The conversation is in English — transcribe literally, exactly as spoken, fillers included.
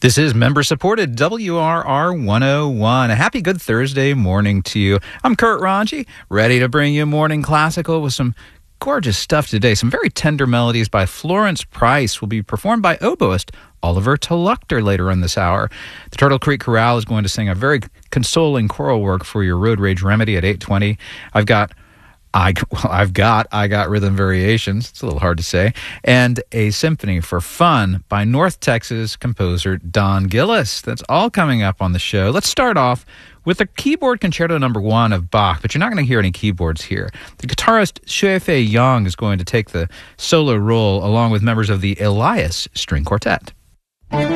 This is member-supported W R R one oh one. A happy good Thursday morning to you. I'm Kurt Ranji, ready to bring you morning classical with some gorgeous stuff today. Some very tender melodies by Florence Price will be performed by oboist Oliver Tuluchter later in this hour. The Turtle Creek Chorale is going to sing a very consoling choral work for your road rage remedy at eight twenty. I've got I, well, I've got I Got Rhythm Variations, it's a little hard to say, and a symphony for fun by North Texas composer Don Gillis. That's all coming up on the show. Let's start off with the keyboard concerto number one of Bach, but you're not going to hear any keyboards here. The guitarist Xue-Fei Yang is going to take the solo role along with members of the Elias String Quartet.